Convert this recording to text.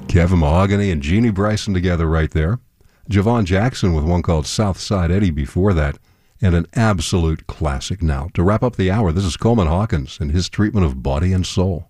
Kevin Mahogany and Jeannie Bryson together right there. Javon Jackson with one called Southside Eddie before that, and an absolute classic now. To wrap up the hour, this is Coleman Hawkins and his treatment of Body and Soul.